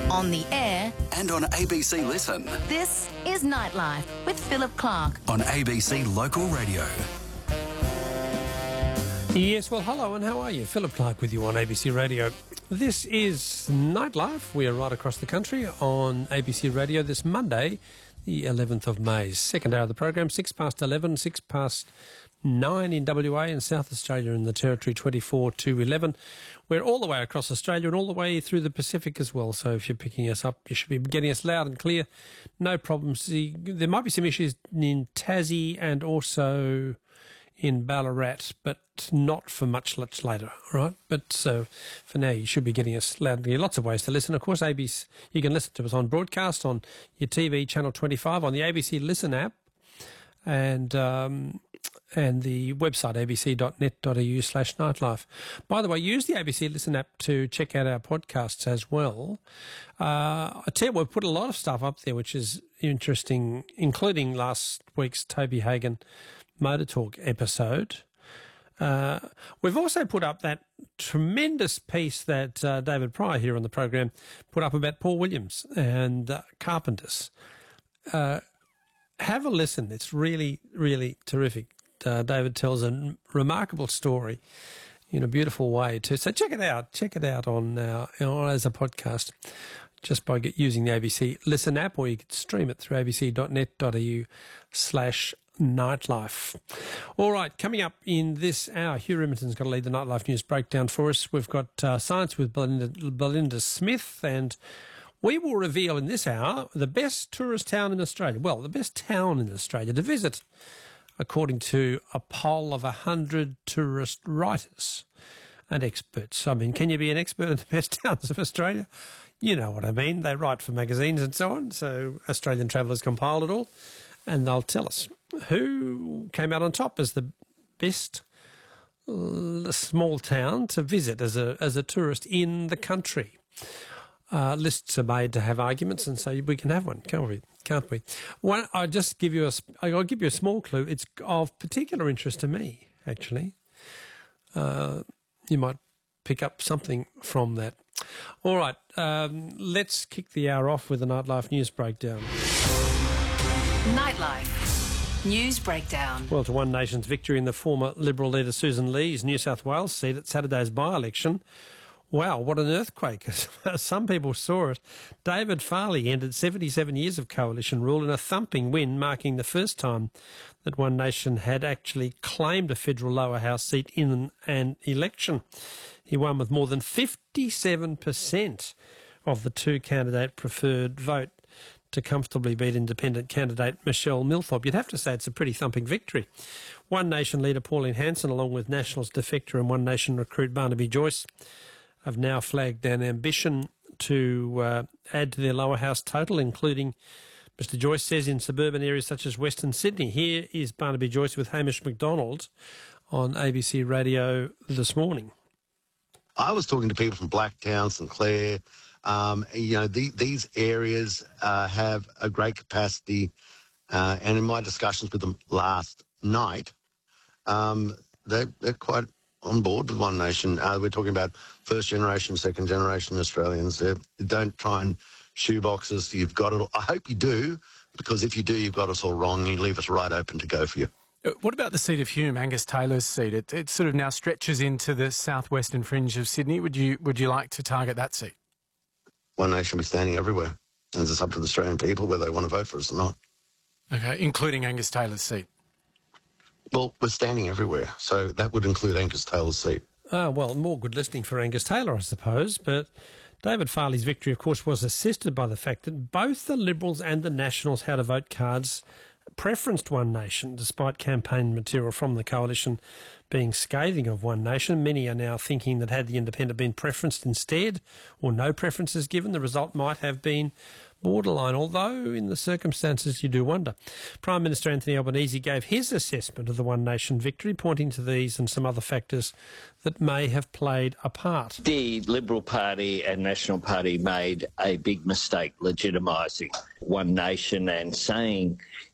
on the air, and on ABC Listen. this is Nightlife with Philip Clark. On ABC Local Radio. Yes, well, hello and how are you? Philip Clark with you on ABC Radio. This is Nightlife. We are right across the country on ABC Radio this Monday, the 11th of May. Second hour of the program, 6 past 11, 6 past 9 in WA and South Australia in the Territory, 24 to 11. We're all the way across Australia and all the way through the Pacific as well. So if you're picking us up, you should be getting us loud and clear. No problems. There might be some issues in Tassie and also in Ballarat, but not for much later, all right? But so for now, you should be getting us loud and clear. Lots of ways to listen. Of course, ABC, you can listen to us on broadcast, on your TV, Channel 25, on the ABC Listen app, and the website abc.net.au/nightlife. By the way, use the ABC Listen app to check out our podcasts as well. I tell you, we've put a lot of stuff up there, which is interesting, including last week's Toby Hagen Motor Talk episode. We've also put up that tremendous piece that David Pryor here on the program put up about Paul Williams and Carpenters. Have a listen. It's really, really terrific. David tells a remarkable story in a beautiful way too. So check it out. Check it out on as a podcast just by using the ABC Listen app, or you can stream it through abc.net.au/nightlife. All right, coming up in this hour, Hugh Riminton's got to lead the Nightlife News breakdown for us. We've got Science with Belinda Smith, and we will reveal in this hour the best tourist town in Australia. Well, the best town in Australia to visit, according to a poll of 100 tourist writers and experts. I mean, can you be an expert in the best towns of Australia? You know what I mean. They write for magazines and so on, so Australian Travellers compiled it all, and they'll tell us who came out on top as the best small town to visit as a tourist in the country. Lists are made to have arguments, and so we can have one, can't we? I'll give you a small clue. It's of particular interest to me, actually. You might pick up something from that. All right, let's kick the hour off with the Nightlife News Breakdown. Nightlife News Breakdown. Well, to One Nation's victory in the former Liberal leader Susan Lee's New South Wales seat at Saturday's by-election. Wow, what an earthquake. Some people saw it. David Farley ended 77 years of coalition rule in a thumping win, marking the first time that One Nation had actually claimed a federal lower house seat in an election. He won with more than 57% of the two-candidate preferred vote to comfortably beat independent candidate Michelle Milthorpe. You'd have to say it's a pretty thumping victory. One Nation leader Pauline Hanson, along with Nationals defector and One Nation recruit Barnaby Joyce, have now flagged an ambition to add to their lower house total, including, Mr Joyce says, in suburban areas such as Western Sydney. Here is Barnaby Joyce with Hamish McDonald on ABC Radio this morning. I was talking to people from Blacktown, St Clair. These areas have a great capacity, and in my discussions with them last night, they're quite on board with One Nation. We're talking about first generation, second generation Australians. They don't try and shoeboxes. You've got it all. I hope you do, because if you do, you've got us all wrong and you leave us right open to go for you. What about the seat of Hume, Angus Taylor's seat? It sort of now stretches into the southwestern fringe of Sydney. Would you like to target that seat? One Nation will be standing everywhere, and it's up to the Australian people whether they want to vote for us or not. Okay, including Angus Taylor's seat. Well, we're standing everywhere, so that would include Angus Taylor's seat. Well, more good listening for Angus Taylor, I suppose, but David Farley's victory, of course, was assisted by the fact that both the Liberals and the Nationals how to vote cards preferenced One Nation, despite campaign material from the coalition being scathing of One Nation. Many are now thinking that had the Independent been preferenced instead, or no preferences given, the result might have been borderline, although in the circumstances you do wonder. Prime Minister Anthony Albanese gave his assessment of the One Nation victory, pointing to these and some other factors that may have played a part. The Liberal Party and National Party made a big mistake legitimising One Nation and saying